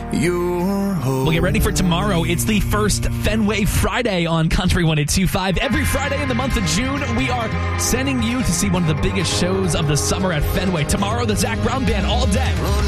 your hope. Well, get ready for tomorrow. It's the first Fenway Friday on Country 102.5. Every Friday in the month of June, we are sending you to see one of the biggest shows of the summer at Fenway. Tomorrow, the Zac Brown Band all day.